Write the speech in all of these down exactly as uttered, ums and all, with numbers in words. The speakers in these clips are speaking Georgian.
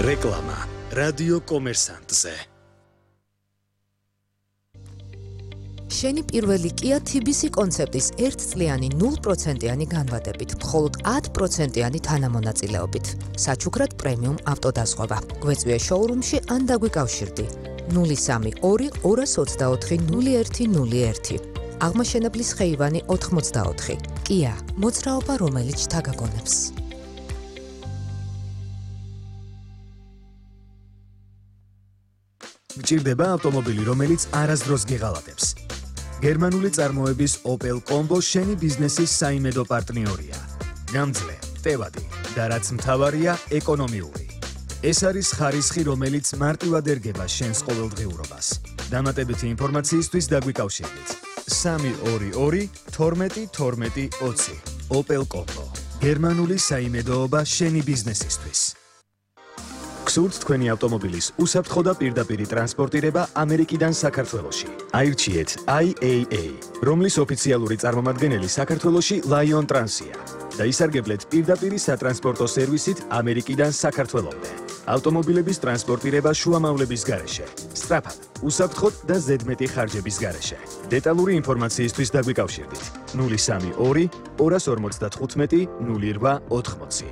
რეკლამა რადიო კომერსანტზე. შენი პირველი Kia T B C კონცეპტის ერთწლიანი ნულ პროცენტიანი განვადებით, მხოლოდ ათი პროცენტიანი თანამონაწილეობით. საჩუქრად პრემიუმ ავტოდაზღვევა. გვეწვია შოურუმში ან დაგვიკავშირდი. ნული სამი ორი ორას ოცდაოთხი ნული ერთი ნული ერთი. აღმაშენებლის ხეივანი ოთხმოცდაოთხი. Kia, მოძრაობა რომელიც თაგაგონებს. გჭირდება ავტომობილი, რომელიც არასდროს გეღალატებს. გერმანული წარმოების Opel Combo შენი ბიზნესის საიმედო პარტნიორია. გამძლე, ტევადი და რაც მთავარია, ეკონომიური. ეს არის ხარისხი, რომელიც მარტივად ერგება შენს ყოველდღიურობას. დამატებითი ინფორმაციისთვის დაგვიკავშირდით. სამი ორი ორი თორმეტი თორმეტი ოცი. Opel Combo. გერმანული საიმედოობა შენი ბიზნესისთვის. გსურთ თქვენი ავტომობილის უსაფრთხო და პირდაპირი ტრანსპორტირება ამერიკიდან საქართველოში. აირჩიეთ I A A, რომლის ოფიციალური წარმომადგენელი საქართველოში Lion Trans-ია და ისარგებლეთ პირდაპირი სატრანსპორტო სერვისით ამერიკიდან საქართველომდე. ავტომობილების ტრანსპორტირება შუამავლების გარეშე, სწრაფად, უსაფრთხოდ და ზედმეტი ხარჯების გარეშე. დეტალური ინფორმაციისთვის დაგვიკავშირდით. ნული სამი ორი ორას ორმოცდათხუთმეტი ნული რვა ოთხმოცი.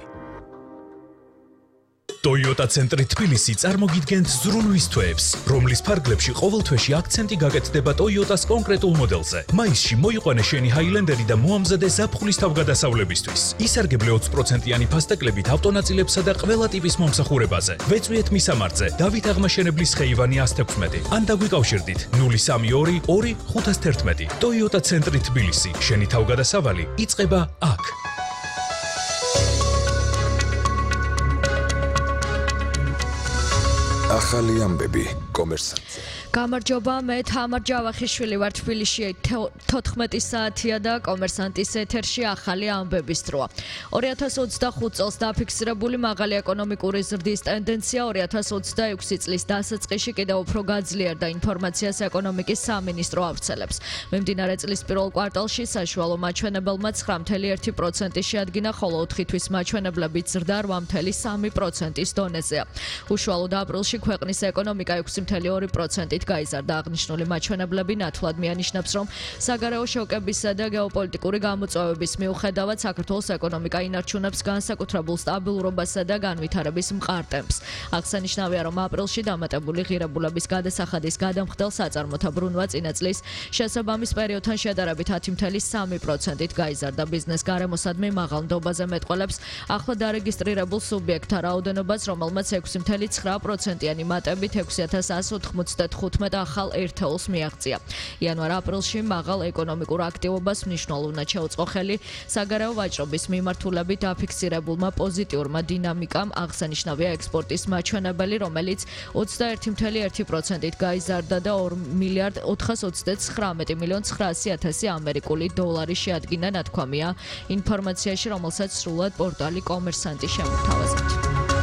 Toyota ცენტრი თბილისი წარმოგიდგენთ ზრუნვის თვეებს, რომლის ფარგლებში ყოველ თვეში აქცენტი გაკეთდება Toyota-ს კონკრეტულ მოდელზე. მაისში მოიყვანე შენი Highlander-ი და მოამზადე ზაფხულის თავგადასავლებისთვის. ისარგებლე ოცი პროცენტიანი ფასტეკლებით ავტონაწილებსა და ყველა ტიპის მომსახურებაზე. ვეწვიეთ მისამართზე, დავით აღმაშენებლის ხეივანი ათს თექვსმეტი. ან დაგვიკავშირდით ნული სამი ორი ორი ხუთას თერთმეტი. Toyota ცენტრი თბილისი. შენი თავგადასავალი იწყება აქ. ახალი ამბები კომერსანტზე. გამარჯობა, მე თამარ ჯავახიშვილი ვარ, თბილისში თოთხმეტი საათია და კომერსანტის ეთერში ახალი ამბების დროა. ორი ათას ოცდახუთ წელს დაფიქსირებული მაღალი ეკონომიკური ზრდის ტენდენცია ორი ათას ოცდაექვსი წლის დასაწყისში კიდევ უფრო გაძლიერდა, ინფორმაციას ეკონომიკის სამინისტრო ავრცელებს. მიმდინარე წლის პირველ კვარტალში საშუალო მაჩვენებელმა ცხრა ფاصლე ერთი პროცენტი შეადგინა, ხოლო ოთხი თვის მაჩვენებლებით ზრდა რვა ფاصლე სამი პროცენტის დონეზეა. უშუალოდ აპრილში ქვეყნის ეკონომიკა ექვსი ფاصლე ორი პროცენტით გაიზარდა. აღნიშნული მაჩვენებლები ნათლად მიანიშნებს, რომ საგარეო შოკებისა და გეოპოლიტიკური გამოწვევების მიუხედავად საქართველოს ეკონომიკა ინარჩუნებს განსაკუთრებულ სტაბილურობასა და განვითარების მყარ ტემპს. აღსანიშნავია, რომ აპრილში დამატებული ღირებულების გადასახადის გადამხდელ საწარმოთა ბრუნვა წინა წლის შესაბამის პერიოდთან შედარებით ათი ფاصლე სამი პროცენტით გაიზარდა. ბიზნეს გარემოსადმი მაღალ ნდობაზე მეტყველებს ახლა დარეგისტრირებულ სუბიექტთა რაოდენობას, რომელმაც ექვსი ფاصლე ცხრა პროცენტიანი მატებით ექვსი ათას ათს ოცდათხუთმეტ ახალ ერთეულს მიაღწია. იანვარ-აპრილში მაღალ ეკონომიკურ აქტივობას მნიშვნელოვნად შეუწყო ხელი საგარეო ვაჭრობის მიმართულებით დაფიქსირებულმა პოზიტიურმა დინამიკამ. აღსანიშნავია ექსპორტის მაჩვენებელი, რომელიც ოცდაერთი ფاصლე ერთი პროცენტით გაიზარდა და ორი მილიარდ ოთხას ოცდათხრამეტი მილიონ ცხრაასი ათასი ამერიკული დოლარი შეადგინა, ნათქვამია ინფორმაციაში, რომელსაც სრულად პორტალი კომერსანტი შემოთავაზებთ.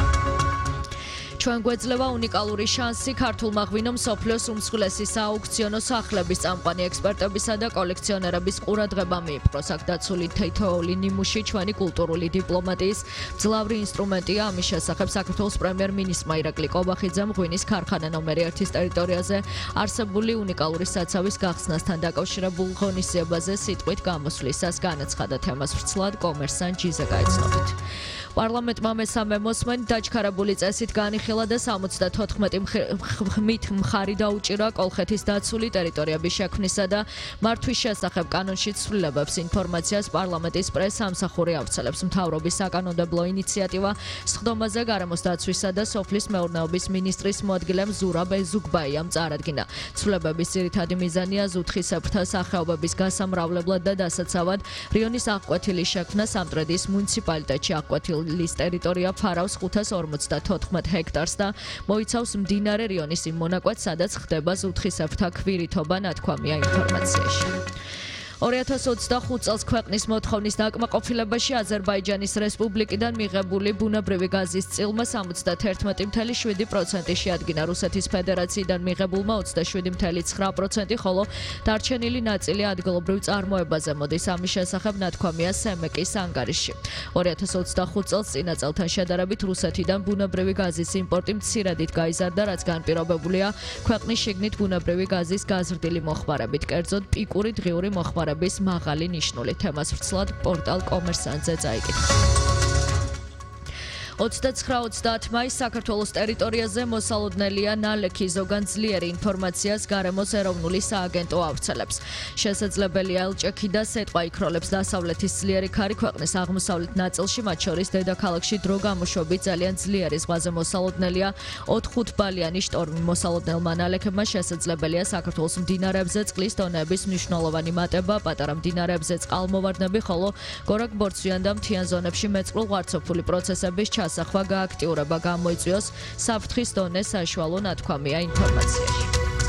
ჩვენ გვეძლევა უნიკალური შანსი ქართულმა ღვინომ მსოფლიოს უმსხვილესი სააუქციონო სახლების წამყვანი ექსპერტებისა და კოლექციონერების ყურადღება მიიპყროს. აქ დაცული თითოეული ნიმუში ჩვენი კულტურული დიპლომატიის მძლავრი ინსტრუმენტია. ამის შესახებ საქართველოს პრემიერ-მინისტრმა ირაკლი კობახიძემ ღვინის ქარხანა ნომერი ერთის ტერიტორიაზე არსებული უნიკალური საცავის გახსნასთან დაკავშირებულ ღონისძიებაზე სიტყვით გამოსვლისას განაცხადა. თემას ვრცლად კომერსანტ ჯიზე გაიცნობით. პარლამენტმა მესამე მოსმენით დაჩქარებული წესით განიხილა და სამოცდათოთხმეტი ხმით მხარი დაუჭირა კოლხეთის დაცული ტერიტორიების შექმნისა და მართვის შესახებ კანონში ცვლილებებს. ინფორმაციას პარლამენტის პრესსამსახური ავრცელებს. მთავრობის საკანონმდებლო ინიციატივა სხდომაზე გარემოს დაცვისა და სოფლის მეურნეობის მინისტრის მოადგილემ ზურაბ ეზუგბაიამ წარადგინა. ცვლილებების ძირითადი მიზანია ზუთხისებრთა სახეობების გასამრავლებლად და დასაცავად რიონის აღკვეთილის შექმნა. სამტრედის მუნიციპალიტეტში აღკვეთილი ლის ტერიტორია ფარავს ხუთას ორმოცდათოთხმეტ ჰექტარს და მოიცავს მდინარე რიონის იმ მონაკვეთს, სადაც ხდება ზუთხისებრთა ქვირითობა, ნათქვამია ინფორმაციაში. ორი ათას ოცდახუთ წელს ქვეყნის მოთხოვნის დაკმაყოფილებაში აზერბაიჯანის რესპუბლიკიდან მიღებული ბუნებრივი გაზის წილმა სამოცდათერთმეტი ფაصლე შვიდი პროცენტი შეადგინა რუსეთის ფედერაციიდან მიღებულმა ოცდაშვიდი ფაصლე ცხრა პროცენტი, ხოლო დარჩენილი ნაწილი ადგილობრივ წარმოებაზე მოდის. ამის შესახებ ნათქვამია სემეკის ანგარიშში. ორი ათას ოცდახუთ წელს წინა წელთან შედარებით რუსეთიდან ბუნებრივი გაზის იმპორტი მცირედით გაიზარდა, რაც განპირობებულია ქვეყნის შიგნით ბუნებრივი გაზის გაზრდილი მოხმარებით, კერძოდ პიკური დღიური მოხმარების მაღალი ნიშნული. თემას ვრცლად პორტალ კომერსანტზე წაიკითხა. ოცდაცხრა ოცდაათ მაისს საქართველოს ტერიტორიაზე მოსალოდნელია ნალექი, ზოგან ძლიერი ინფორმაციას გარემოს ეროვნული სააგენტო ავრცელებს. შესაძლებელია ელჭექი და სეტყვა იქროლებს დასავლეთის ძლიერი ქარი ქვეყნის აღმოსავლეთ ნაწილში, მათ შორის დედაქალაქში დრო გამოშვებით ძალიან ძლიერი ზღვაზე მოსალოდნელია ოთხ-ხუთბალიანი შტორმი. მოსალოდნელმა ნალექებმა შესაძლებელია საქართველოს მდინარეებზე წყლის დონეების მნიშვნელოვანი მატება, პატარა მდინარეებზე წყალმოვარდნები, ხოლო გორაკ-ბორცვიან და მთიან ზონებში მეწყვილ-ღვარცოფული პროცესების ასახვა გააქტიურება გამოიწვიოს, საფრთხის დონე საშუალო ნათქვამია ინფორმაციაში.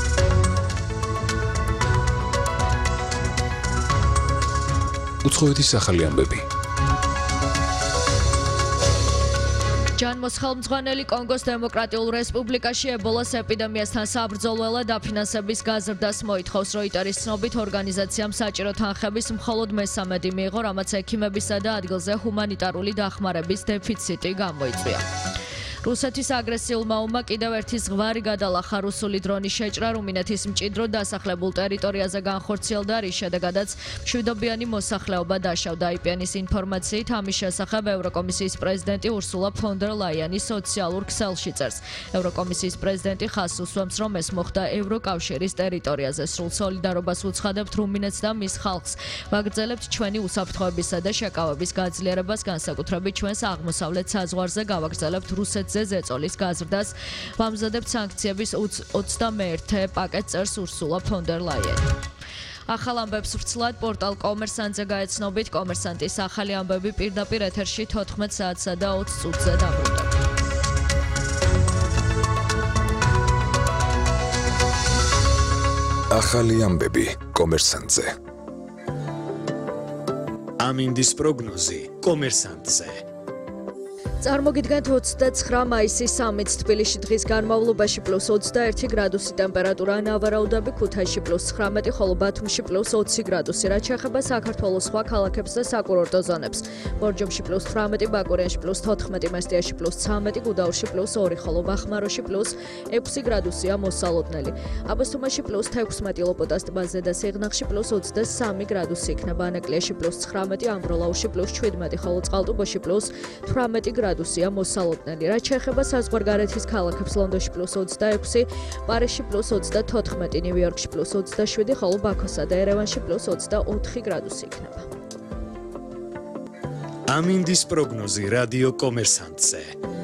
უცხოეთის ახალი ამბები. ჯანმოსხელმძღვანელი კონგოს დემოკრატიულ რესპუბლიკაში ებოლას ეპიდემიასთან საბრძოლველად დაფინანსების გაზრდას მოითხოვს. როიტერის ცნობით, ორგანიზაციამ საჭირო თანხების მხოლოდ მესამედი მიიღო, რამაც ექიმებისა და ადგილზე ჰუმანიტარული დახმარების დეფიციტი გამოიწვია. რუსეთის აგრესიულმა ომმა კიდევ ერთი ზღვარი გადალახა. რუსული დრონის შეჭრა რუმინეთის მჭიდრო დასახლებულ ტერიტორიაზე განხორციელდა, რის შედეგადაც მშვიდობიანი მოსახლეობა დაშავდა. აიპენის ინფორმაციით, ამის შესახებ ევროკომისიის პრეზიდენტი ურსულა ფონ დერ ლაიანი სოციალურ ქსელში წერს. ევროკომისიის პრეზიდენტი ხაზს უსვამს, რომ ეს მოხდა ევროკავშირის ტერიტორიაზე. სრულ სოლიდარობას უცხადებთ რუმინეთს და მის ხალხს. ვაგრძელებთ ჩვენი უსაფრთხოებისა და შეკავების გაძლიერებას, განსაკუთრებით ჩვენს აღმოსავლეთ საზღვარზე გავაგრძელებთ რუსეთს ზეწოლის გაზრდას, ვამზადებთ სანქციების ოცდამეერთე პაკეტს, წერს ურსულა ფონ დერ ლაიანი. ახალ ამბებს ვრცლად პორტალ კომერსანტზე გაეცნობით. კომერსანტის ახალი ამბები პირდაპირ ეთერში თოთხმეტ საათსა და ოცი წუთზე დაბრუნდება. ახალი ამბები კომერსანტზე. ამინდის პროგნოზი კომერსანტზე. წარმოგიდგენთ ოცდაცხრა მაისის სამიც თბილისში დღის განმავლობაში პლუს ოცდაერთი გრადუსი ტემპერატურა, ნავარაუდები ქუთაისში პლუს ცხრამეტი, ხოლო ბათუმში პლუს ოცი გრადუსი. რაც შეეხება საქართველოს სხვა ქალაქებს და საკურორტო ზონებს. ბორჯომში პლუს თვრამეტი, ბაკურიანში პლუს თოთხმეტი, მესტიაში პლუს ცამეტი, გუდაურში პლუს ორი, ხოლო ბახმაროში პლუს ექვსი გრადუსია მოსალოდნელი. აბასთუმანში პლუს თექვსმეტი, ლოპოტას ტბაზე და სიღნაღში პლუს ოცდასამი გრადუსი იქნება. ანაკლიაში პლუს ცხრამეტი, ამბროლაურში პლუს შვიდმეტი, ხოლო წყალტუბოში პლუს თვრამეტი გრადუსია მოსალოდნელი. რაც შეეხება საზღვარგარეთის ქალაქებს, ლონდონში პლუს ოცდაექვსი, პარიზში პლუს ოცდათოთხმეტი, ნიუ-იორკში პლუს ოცდაშვიდი, ხოლო ბაქოსა და ერევანში პლუს ოცდაოთხი გრადუსი იქნება. ამინდის პროგნოზი რადიო კომერსანტზე.